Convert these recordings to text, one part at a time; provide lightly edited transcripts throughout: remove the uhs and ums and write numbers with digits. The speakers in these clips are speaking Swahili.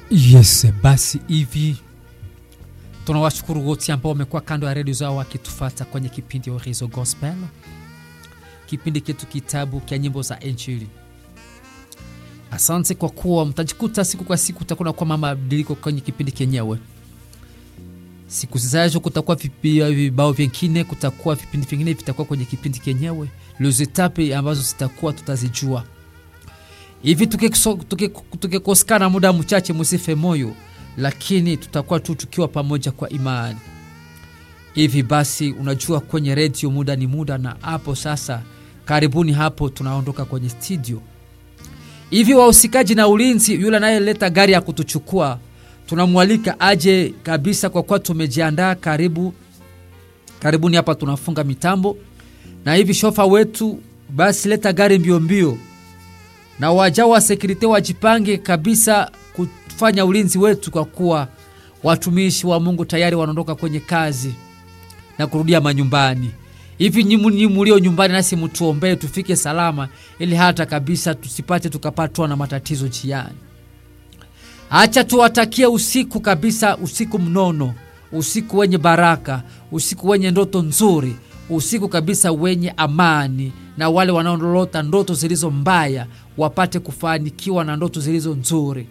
Yes, basi hivi tunawashukuru wote ambao wamekuwa kando ya redio zao wakitufuata kwenye kipindi Horizon Gospel. Kipindi kitu kitabu kia nyimbo za Injili. Asante kwa kuwa mtajikuta siku kwa siku utakuwa kwa mabadiliko kwenye kipindi kenyewe. Siku zijazo kutakuwa vibao vingine, kutakuwa vipindi vingine vitakuwa kwenye kipindi kenyewe. Les étapes ambazo zitakuwa tutazijua. Hivi tukikosekana muda mchache msife moyo, lakini tutakuwa tu tukiwa pamoja kwa imani. Hivi basi unajua kwenye radio muda ni muda, na hapo sasa karibuni hapo tunaondoka kwenye studio. Hivi wahusikaji na ulinzi yule anayeleta gari ya kutuchukua tunamwalika aje kabisa, kwa kuwa tumejiandaa. Karibuni hapa tunafunga mitambo. Na hivi shofa wetu basi leta gari mbio mbio, na wajao wa security wajipange kabisa kufanya ulinzi wetu, kwa kuwa watumishi wa Mungu tayari wanaondoka kwenye kazi na kurudia manyumbani. Hivi nyinyi mlio nyumbani nasi mtuombee tufike salama, ili hata kabisa tusipate tukapatwa na matatizo njiani. Acha tuwatakie usiku kabisa, usiku mnono, usiku wenye baraka, usiku wenye ndoto nzuri, usiku kabisa wenye amani, na wale wanaolota ndoto zilizo mbaya wapate kufanikiwa na ndoto zilizo nzuri.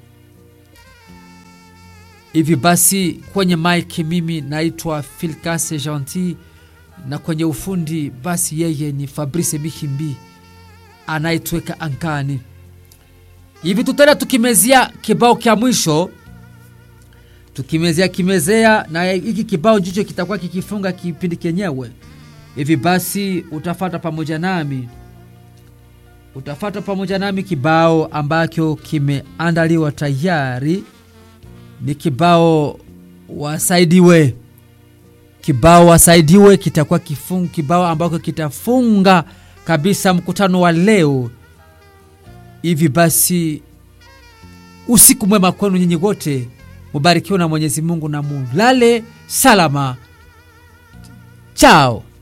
Hivi basi kwenye mic mimi naitwa Philcase Gentil, na kwenye ufundi basi yeye ni Fabrice Mihimbi anaitweka angani. Hivi tutenda tukimezea kibao kia mwisho, tukimezea na hiki kibao jicho kitakuwa kikifunga kipindi kenyewe. Hivi basi utafuata pamoja nami kibao ambacho kimeandaliwa tayari. Ni kibao wasaidiwe. Kibao wasaidiwe kitakuwa kibao ambako kitafunga kabisa mkutano wa leo. Hivi basi usiku mwema kwenu nyinyi wote, mubarikiwe na Mwenyezi Mungu na mulale salama. Ciao.